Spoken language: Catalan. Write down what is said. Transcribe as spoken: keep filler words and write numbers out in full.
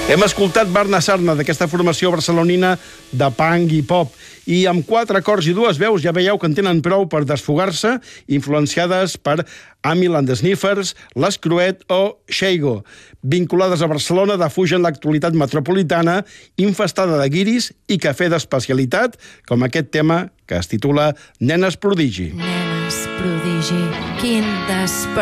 Hem escoltat Barna Sarna, d'aquesta formació barcelonina de punk i pop, i amb quatre acords i dues veus ja veieu que en tenen prou per desfogar-se, influenciades per Amyl and the Sniffers, Les Cruet o Sheigo. Vinculades a Barcelona, defugen l'actualitat metropolitana, infestada de guiris i cafè d'especialitat, com aquest tema que es titula Nenes Prodigi. Nenes Prodigi, quin despertar.